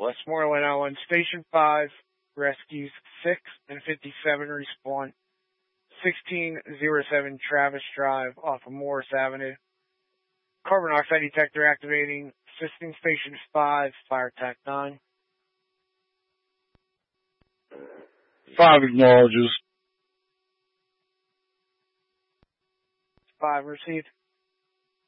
Westmoreland Island, Station 5, rescues 6 and 57 respond. 1607 Travis Drive off of Morris Avenue. Carbon monoxide detector activating. Assisting Station 5, Fire Attack 9. 5 acknowledges. 5 received.